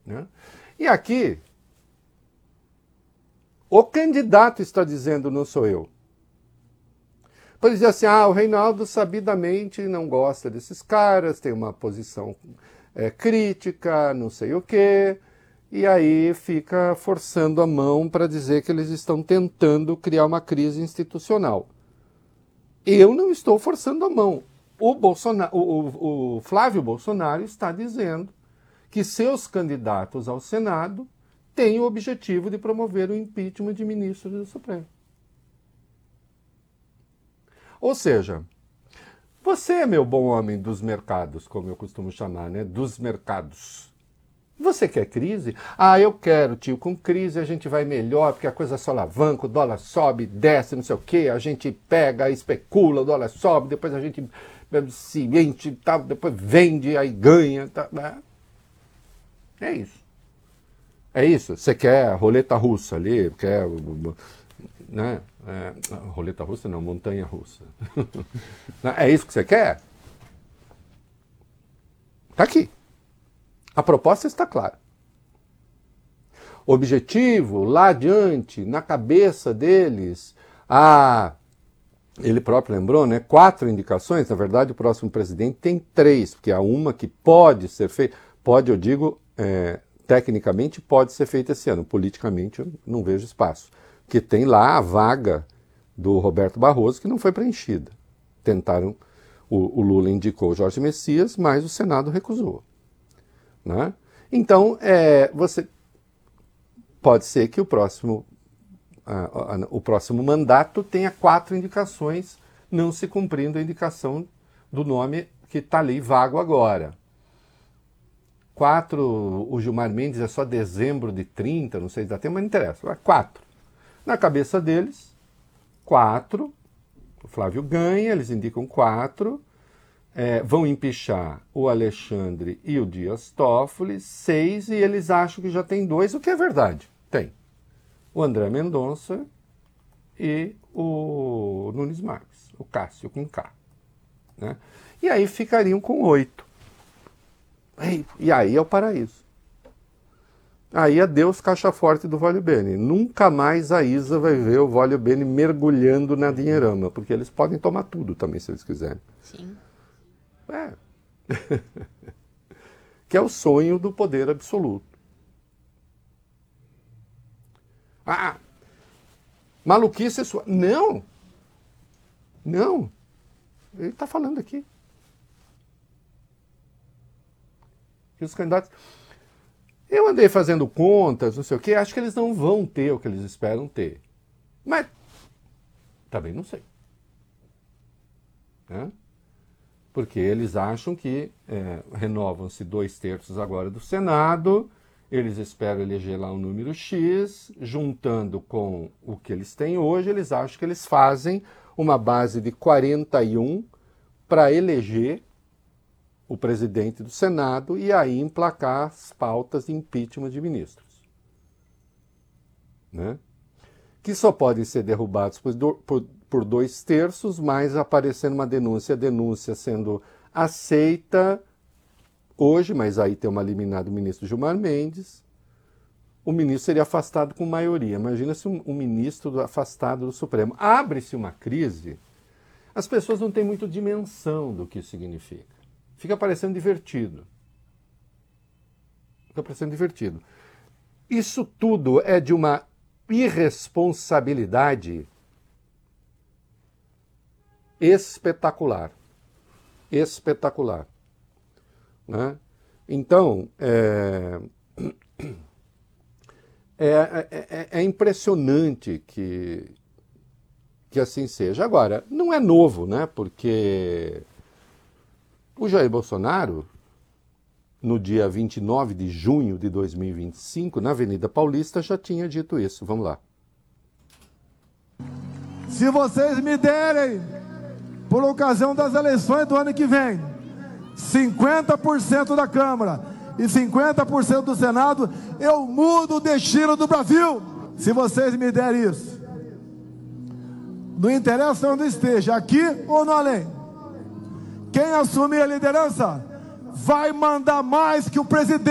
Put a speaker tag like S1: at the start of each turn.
S1: né? E aqui, o candidato está dizendo, não sou eu. Pode dizer assim, o Reinaldo sabidamente não gosta desses caras, tem uma posição crítica, não sei o quê, e aí fica forçando a mão para dizer que eles estão tentando criar uma crise institucional. Eu não estou forçando a mão. O Flávio Bolsonaro está dizendo que seus candidatos ao Senado têm o objetivo de promover o impeachment de ministros do Supremo. Ou seja, você, meu bom homem dos mercados, como eu costumo chamar, né? Dos mercados. Você quer crise? Eu quero, tio. Com crise a gente vai melhor, porque a coisa só alavanca, o dólar sobe, desce, não sei o quê, a gente pega, especula, o dólar sobe, depois a gente se enche e tal, depois vende, aí ganha. Tá, né? É isso. É isso. Você quer roleta russa ali, quer... né? Roleta russa não, montanha russa. É isso que você quer? Está aqui. A proposta está clara. Objetivo, lá adiante, na cabeça deles, ele próprio lembrou, né? 4 indicações. Na verdade, o próximo presidente tem 3, porque há uma que pode ser feita, eu digo, tecnicamente pode ser feita esse ano, politicamente eu não vejo espaço. Que tem lá a vaga do Roberto Barroso, que não foi preenchida. Tentaram, o Lula indicou o Jorge Messias, mas o Senado recusou. Né? Então, você pode ser que o próximo mandato tenha 4 indicações, não se cumprindo a indicação do nome que está ali vago agora. 4, o Gilmar Mendes é só dezembro de 30, não sei se dá tempo, mas não interessa. 4. Na cabeça deles, 4, o Flávio ganha, eles indicam 4, vão empichar o Alexandre e o Dias Toffoli, 6, e eles acham que já tem 2, o que é verdade, tem. O André Mendonça e o Nunes Marques, o Cássio com K. Né? E aí ficariam com 8. E aí é o paraíso. Aí adeus caixa forte do Vólio Bene. Nunca mais a Isa vai ver o Vólio Bene mergulhando na dinheirama, porque eles podem tomar tudo também, se eles quiserem.
S2: Sim.
S1: Que é o sonho do poder absoluto. Maluquice é sua. Não! Não! Ele está falando aqui. Que os candidatos... Eu andei fazendo contas, não sei o quê, acho que eles não vão ter o que eles esperam ter. Mas também não sei. Né? Porque eles acham que renovam-se 2/3 agora do Senado, eles esperam eleger lá um número X, juntando com o que eles têm hoje, eles acham que eles fazem uma base de 41 para eleger o presidente do Senado e aí emplacar as pautas de impeachment de ministros. Né? Que só podem ser derrubados por 2/3, mas aparecendo uma denúncia, a denúncia sendo aceita hoje, mas aí tem uma liminar do ministro Gilmar Mendes, o ministro seria afastado com maioria. Imagina se um ministro afastado do Supremo. Abre-se uma crise, as pessoas não têm muito dimensão do que isso significa. Fica parecendo divertido. Isso tudo é de uma irresponsabilidade espetacular. Né? Então, é impressionante que assim seja. Agora, não é novo, né? Porque o Jair Bolsonaro, no dia 29 de junho de 2025, na Avenida Paulista, já tinha dito isso. Vamos lá.
S3: Se vocês me derem, por ocasião das eleições do ano que vem, 50% da Câmara e 50% do Senado, eu mudo o destino do Brasil. Se vocês me derem isso, não interessa onde esteja, aqui ou no além, quem assumir a liderança vai mandar mais que o presidente.